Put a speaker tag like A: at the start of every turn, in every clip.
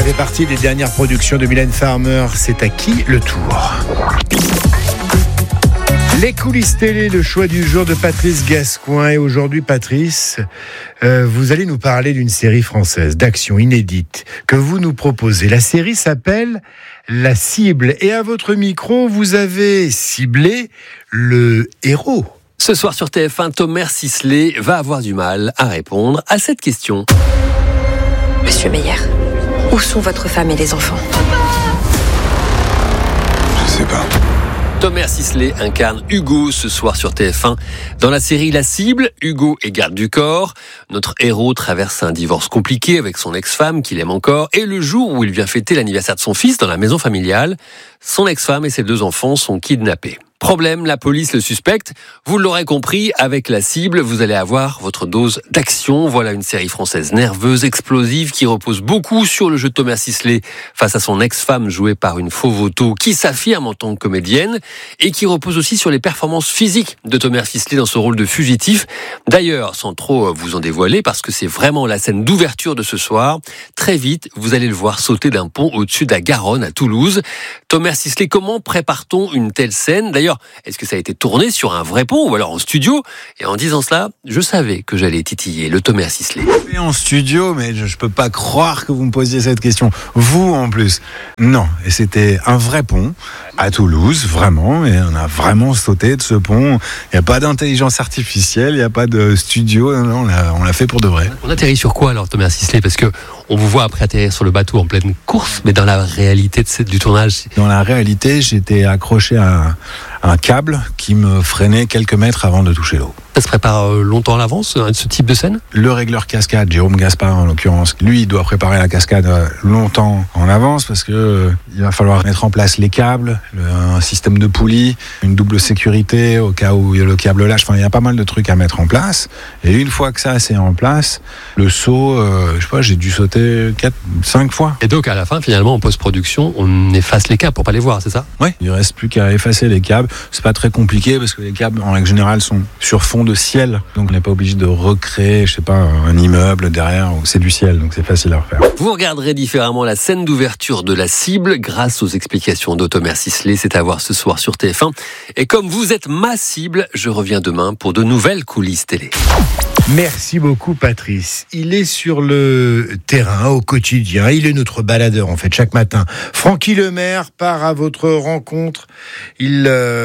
A: Ça fait partie des dernières productions de Mylène Farmer. C'est à qui le tour? Les coulisses télé, le choix du jour de Patrice Gascoin. Et aujourd'hui, Patrice, vous allez nous parler d'une série française d'action inédite que vous nous proposez. La série s'appelle La Cible. Et à votre micro, vous avez ciblé le héros.
B: Ce soir sur TF1, Thomas Sisley va avoir du mal à répondre à cette question.
C: Monsieur Meyer, où sont votre femme et les enfants?
D: Je sais pas.
B: Thomas Sisley incarne Hugo ce soir sur TF1. Dans la série La Cible, Hugo est garde du corps. Notre héros traverse un divorce compliqué avec son ex-femme qu'il aime encore. Et le jour où il vient fêter l'anniversaire de son fils dans la maison familiale, son ex-femme et ses 2 enfants sont kidnappés. Problème, la police le suspecte. Vous l'aurez compris, avec La Cible, vous allez avoir votre dose d'action. Voilà une série française nerveuse, explosive, qui repose beaucoup sur le jeu de Thomas Sisley face à son ex-femme jouée par une faux Vautour qui s'affirme en tant que comédienne et qui repose aussi sur les performances physiques de Thomas Sisley dans ce rôle de fugitif. D'ailleurs, sans trop vous en dévoiler, parce que c'est vraiment la scène d'ouverture de ce soir, très vite, vous allez le voir sauter d'un pont au-dessus de la Garonne à Toulouse. Thomas Sisley, comment prépare-t-on une telle scène? D'ailleurs, est-ce que ça a été tourné sur un vrai pont ou alors en studio? Et en disant cela, je savais que j'allais titiller le Thomas Sisley.
D: Et en studio, mais je peux pas croire que vous me posiez cette question. Vous, en plus. Non, et c'était un vrai pont à Toulouse, vraiment, et on a vraiment sauté de ce pont. Il n'y a pas d'intelligence artificielle, il n'y a pas de studio, non, on l'a fait pour de vrai.
B: On atterrit sur quoi alors, Thomas Sisley? Parce que on vous voit après atterrir sur le bateau en pleine course, mais dans la réalité du tournage...
D: Dans la réalité, j'étais accroché à un câble qui me freinait quelques mètres avant de toucher l'eau.
B: Ça se prépare longtemps à l'avance, ce type de scène?
D: Le régleur cascade, Jérôme Gaspard en l'occurrence, lui il doit préparer la cascade longtemps en avance parce que il va falloir mettre en place les câbles, un système de poulies, une double sécurité au cas où le câble lâche. Enfin, il y a pas mal de trucs à mettre en place. Et une fois que ça c'est en place, le saut, je sais pas, j'ai dû sauter 4-5 fois.
B: Et donc à la fin, finalement, en post-production, on efface les câbles pour pas les voir, c'est ça?
D: Oui, il reste plus qu'à effacer les câbles. C'est pas très compliqué parce que les câbles en règle générale sont sur fond de ciel, donc on n'est pas obligé de recréer, je sais pas, un immeuble derrière, c'est du ciel, donc c'est facile à refaire.
B: Vous regarderez différemment la scène d'ouverture de La Cible grâce aux explications de Thomas Sisley, c'est à voir ce soir sur TF1. Et comme vous êtes ma cible, je reviens demain pour de nouvelles coulisses télé.
A: Merci beaucoup, Patrice. Il est sur le terrain au quotidien. Il est notre baladeur, en fait, chaque matin. Francky Lemaire part à votre rencontre. Il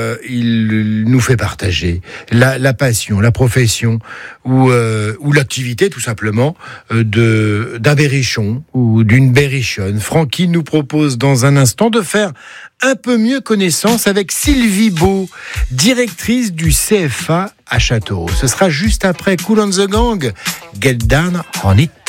A: nous fait partager la passion, la profession ou l'activité, tout simplement, d'un berrichon ou d'une berrichonne. Francky nous propose dans un instant de faire un peu mieux connaissance avec Sylvie Beau, directrice du CFA à Châteauroux. Ce sera juste après Kool and the Gang, Get Down on It.